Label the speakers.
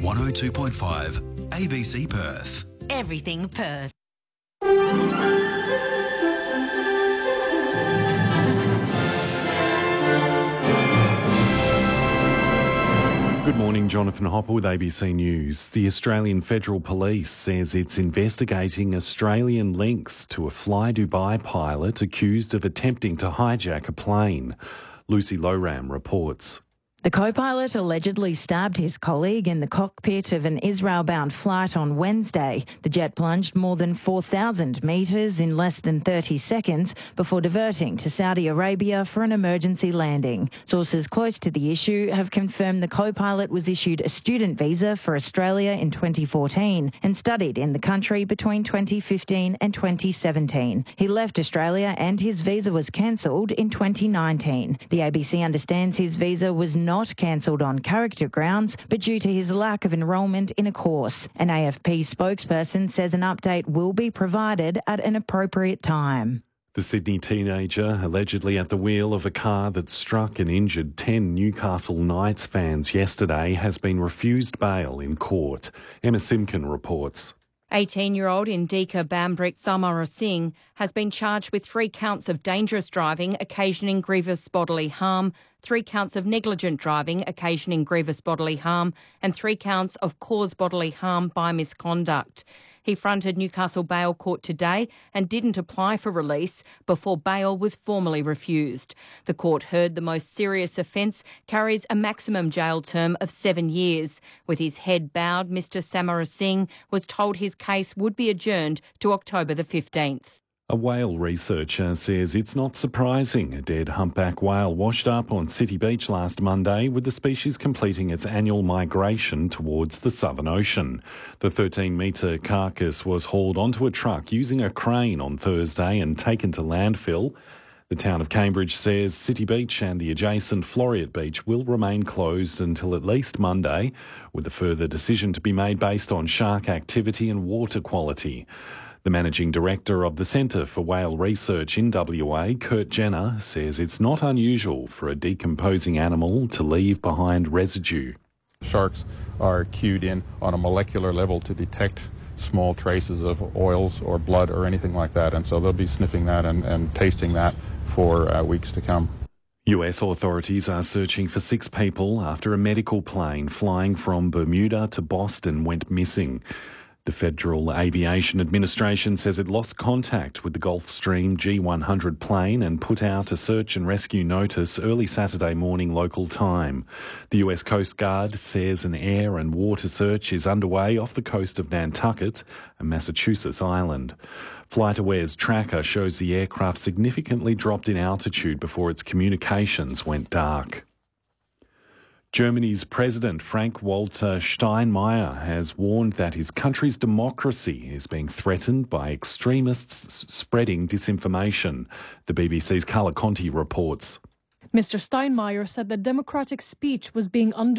Speaker 1: 102.5 ABC Perth.
Speaker 2: Everything Perth.
Speaker 3: Good morning, Jonathan Hopper with ABC News. The Australian Federal Police says it's investigating Australian links to a Fly Dubai pilot accused of attempting to hijack a plane. Lucy Lowram reports.
Speaker 4: The co-pilot allegedly stabbed his colleague in the cockpit of an Israel-bound flight on Wednesday. The jet plunged more than 4,000 metres in less than 30 seconds before diverting to Saudi Arabia for an emergency landing. Sources close to the issue have confirmed the co-pilot was issued a student visa for Australia in 2014 and studied in the country between 2015 and 2017. He left Australia and his visa was cancelled in 2019. The ABC understands his visa was not cancelled on character grounds, but due to his lack of enrolment in a course. An AFP spokesperson says an update will be provided at an appropriate time.
Speaker 3: The Sydney teenager, allegedly at the wheel of a car that struck and injured 10 Newcastle Knights fans yesterday, has been refused bail in court. Emma Simkin reports.
Speaker 5: 18-year-old Indika Bambrick Samarasinghe has been charged with 3 counts of dangerous driving occasioning grievous bodily harm, 3 counts of negligent driving occasioning grievous bodily harm, and 3 counts of cause bodily harm by misconduct. He fronted Newcastle Bail Court today and didn't apply for release before bail was formally refused. The court heard the most serious offence carries a maximum jail term of 7 years. With his head bowed, Mr Samarasinghe was told his case would be adjourned to October the 15th.
Speaker 3: A whale researcher says it's not surprising a dead humpback whale washed up on City Beach last Monday, with the species completing its annual migration towards the Southern Ocean. The 13-metre carcass was hauled onto a truck using a crane on Thursday and taken to landfill. The town of Cambridge says City Beach and the adjacent Floriat Beach will remain closed until at least Monday, with a further decision to be made based on shark activity and water quality. The managing director of the Centre for Whale Research in WA, Kurt Jenner, says it's not unusual for a decomposing animal to leave behind residue.
Speaker 6: Sharks are cued in on a molecular level to detect small traces of oils or blood or anything like that, and so they'll be sniffing that and tasting that for weeks to come.
Speaker 3: US authorities are searching for 6 people after a medical plane flying from Bermuda to Boston went missing. The Federal Aviation Administration says it lost contact with the Gulfstream G100 plane and put out a search and rescue notice early Saturday morning local time. The US Coast Guard says an air and water search is underway off the coast of Nantucket, a Massachusetts island. FlightAware's tracker shows the aircraft significantly dropped in altitude before its communications went dark. Germany's President Frank-Walter Steinmeier has warned that his country's democracy is being threatened by extremists spreading disinformation. The BBC's Carla Conti reports.
Speaker 7: Mr Steinmeier said that democratic speech was being